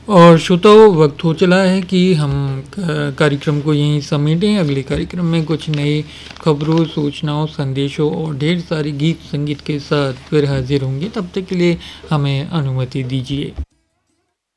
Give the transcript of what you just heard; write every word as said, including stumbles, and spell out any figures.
और श्रोताओं, वक्त हो चला है कि हम क- कार्यक्रम को यहीं समेटें। अगले कार्यक्रम में कुछ नई खबरों, सूचनाओं, संदेशों और ढेर सारे गीत संगीत के साथ फिर हाजिर होंगे। तब तक के लिए हमें अनुमति दीजिए।